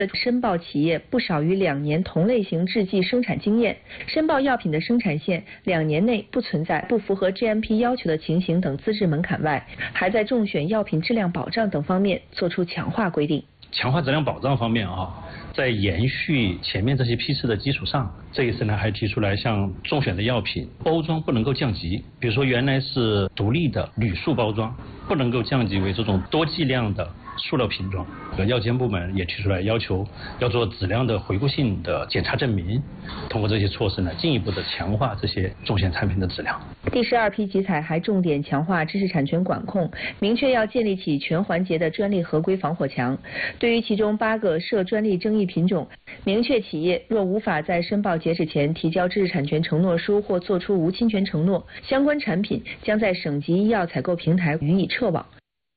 申报企业不少于2年同类型制剂生产经验，申报药品的生产线2年内不存在不符合 GMP 要求的情形等资质门槛外，还在中选药品质量保障等方面作出强化规定。 强化质量保障方面在延续前面这些批次的基础上，这一次呢还提出来，像中选的药品包装不能够降级，比如说原来是独立的铝塑包装，不能够降级为这种多剂量的塑料瓶装。药监部门也提出来要求要做质量的回顾性的检查证明，通过这些措施呢，进一步的强化这些中选产品的质量。 第12批集采还重点强化知识产权管控，明确要建立起全环节的专利合规防火墙。对于其中8个涉专利争议品种，明确企业若无法在申报截止前提交知识产权承诺书或作出无侵权承诺，相关产品将在省级医药采购平台予以撤网。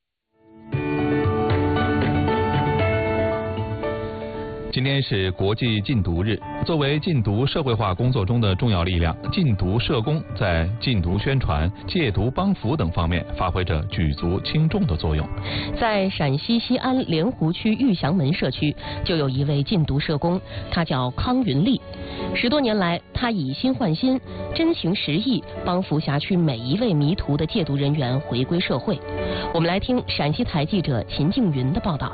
今天是国际禁毒日，作为禁毒社会化工作中的重要力量，禁毒社工在禁毒宣传、戒毒帮扶等方面发挥着举足轻重的作用。 在陕西西安莲湖区玉祥门社区，就有一位禁毒社工，他叫康云丽。10多年来，他以心换心，真情实意帮扶辖区每一位迷途的戒毒人员回归社会。我们来听陕西台记者秦静云的报道。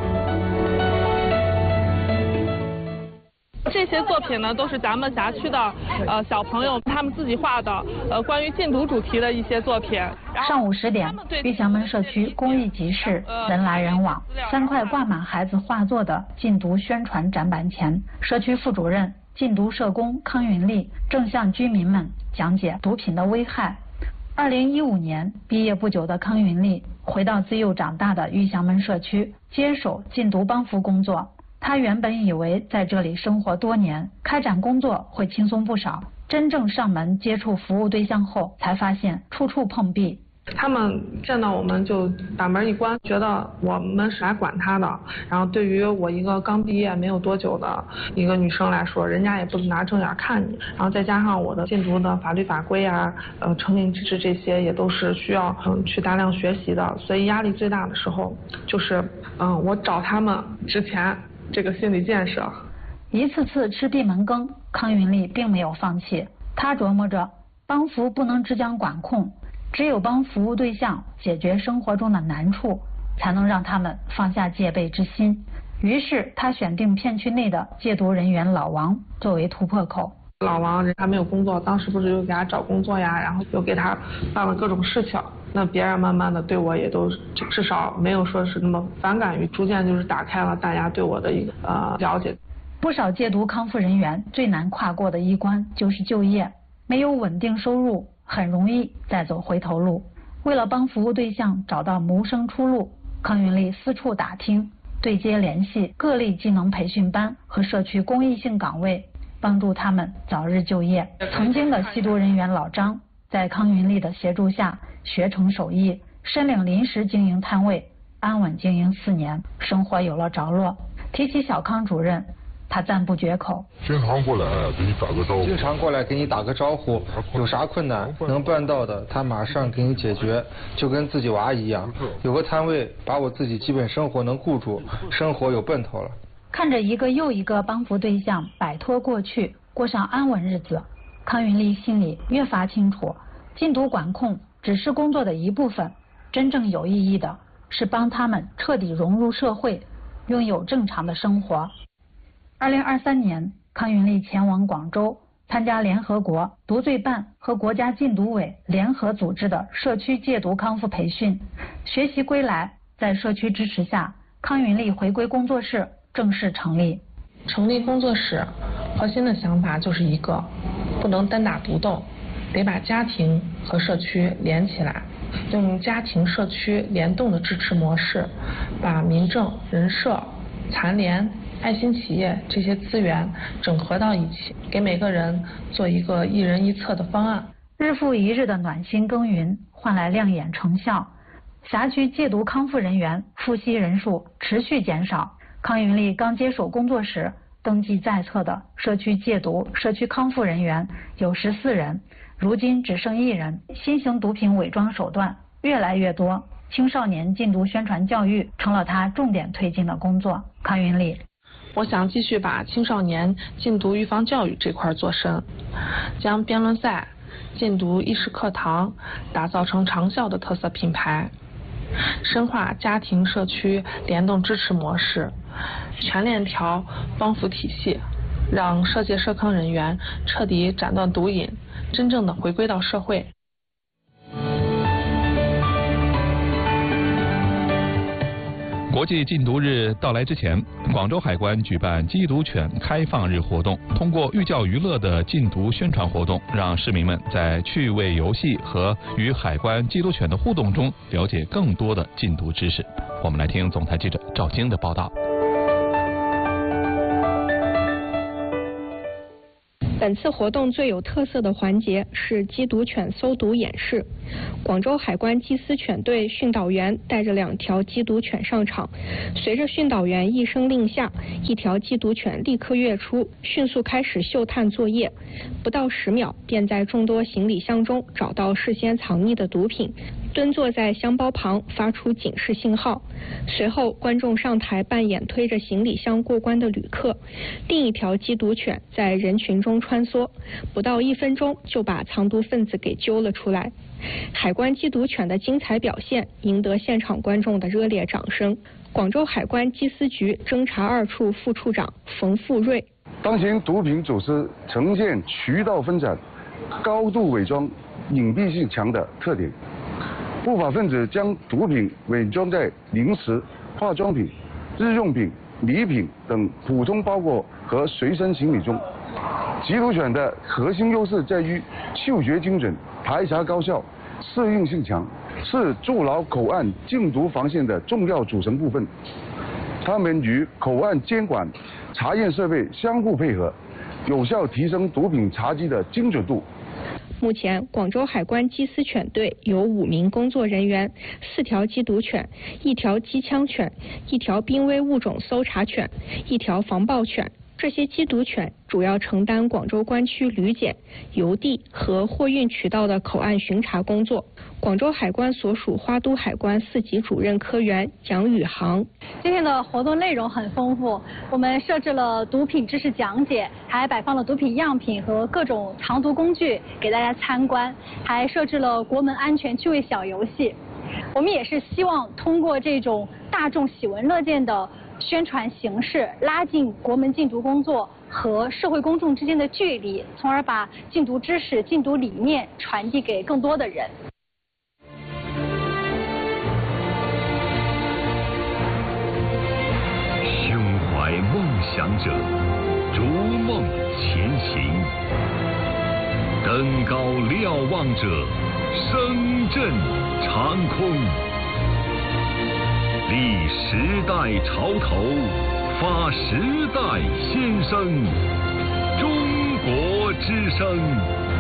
这些作品呢，都是咱们辖区的小朋友他们自己画的关于禁毒主题的一些作品。 上午10点，玉祥门社区公益集市人来人往，3块挂满孩子画作的禁毒宣传展板前，社区副主任、禁毒社工康云丽正向居民们讲解毒品的危害。2015年毕业不久的康云丽回到自幼长大的玉祥门社区，接手禁毒帮扶工作。他原本以为在这里生活多年，开展工作会轻松不少，真正上门接触服务对象后，才发现处处碰壁。 他们见到我们就把门一关，觉得我们是来管他的。然后对于我一个刚毕业没有多久的一个女生来说，人家也不拿正眼看你。然后再加上我的禁毒的法律法规啊、成年知识这些也都是需要去大量学习的，所以压力最大的时候就是我找他们之前这个心理建设。 一次次吃闭门羹，康云丽并没有放弃。她琢磨着，帮扶不能只讲管控，只有帮服务对象解决生活中的难处，才能让他们放下戒备之心。于是她选定片区内的戒毒人员老王作为突破口。 老王还没有工作，当时不是又给他找工作呀，然后又给他办了各种事情，那别人慢慢的对我也都至少没有说是那么反感于，逐渐就是打开了大家对我的一个了解。 不少戒毒康复人员最难跨过的一关就是就业，没有稳定收入，很容易再走回头路。为了帮服务对象找到谋生出路，康云丽四处打听，对接联系各类技能培训班和社区公益性岗位，帮助他们早日就业。曾经的吸毒人员老张在康云丽的协助下学成手艺，申领临时经营摊位，安稳经营4年，生活有了着落。提起小康主任，他赞不绝口。 经常过来给你打个招呼， 经常过来给你打个招呼，有啥困难能办到的他马上给你解决，就跟自己娃一样，有个摊位把我自己基本生活能顾住，生活有奔头了。 看着一个又一个帮扶对象摆脱过去，过上安稳日子，康云丽心里越发清楚，禁毒管控只是工作的一部分，真正有意义的是帮他们彻底融入社会，拥有正常的生活。2023年，康云丽前往广州参加联合国毒罪办和国家禁毒委联合组织的社区戒毒康复培训。学习归来，在社区支持下，康云丽回归工作室正式成立。 成立工作室核心的想法就是一个，不能单打独斗，得把家庭和社区连起来，用家庭社区联动的支持模式，把民政、人社、残联、爱心企业这些资源整合到一起，给每个人做一个一人一策的方案。 日复一日的暖心耕耘换来亮眼成效，辖区戒毒康复人员复吸人数持续减少。康云丽刚接手工作时，登记在册的社区戒毒、社区康复人员有14人，如今只剩1人。新型毒品伪装手段越来越多，青少年禁毒宣传教育成了他重点推进的工作。康云丽， 我想继续把青少年禁毒预防教育这块做深，将辩论赛、禁毒意识课堂打造成长效的特色品牌，深化家庭社区联动支持模式，全链条帮扶体系，让涉戒涉坑人员彻底斩断毒瘾，真正的回归到社会。 国际禁毒日到来之前，广州海关举办缉毒犬开放日活动，通过寓教于乐的禁毒宣传活动，让市民们在趣味游戏和与海关缉毒犬的互动中了解更多的禁毒知识。我们来听总台记者赵晶的报道。 本次活动最有特色的环节是缉毒犬搜毒演示。广州海关缉私犬队训导员带着2条缉毒犬上场，随着训导员一声令下，1条缉毒犬立刻跃出，迅速开始嗅探作业。不到10秒，便在众多行李箱中找到事先藏匿的毒品，蹲坐在箱包旁发出警示信号。随后，观众上台扮演推着行李箱过关的旅客。另1条缉毒犬在人群中穿梭，不到1分钟就把藏毒分子给揪了出来。海关缉毒犬的精彩表现赢得现场观众的热烈掌声。广州海关缉私局侦查2处副处长冯富瑞： 当前毒品走私呈现渠道分散、高度伪装、隐蔽性强的特点。不法分子将毒品伪装在零食、化妆品、日用品、礼品等普通包裹和随身行李中。缉毒犬的核心优势在于嗅觉精准、排查高效、适应性强，是筑牢口岸禁毒防线的重要组成部分。它们与口岸监管、查验设备相互配合，有效提升毒品查缉的精准度。 目前，广州海关缉私犬队有5名工作人员，4条缉毒犬，1条机枪犬，1条濒危物种搜查犬，1条防暴犬。这些缉毒犬主要承担广州关区旅检、邮递和货运渠道的口岸巡查工作。广州海关所属花都海关4级主任科员蒋宇航： 今天的活动内容很丰富，我们设置了毒品知识讲解，还摆放了毒品样品和各种藏毒工具给大家参观，还设置了国门安全趣味小游戏。我们也是希望通过这种大众喜闻乐见的宣传形式，拉近国门禁毒工作和社会公众之间的距离，从而把禁毒知识、禁毒理念传递给更多的人。 胸怀梦想者，逐梦前行；登高瞭望者，声震长空。立时代潮头，发时代先声，中国之声。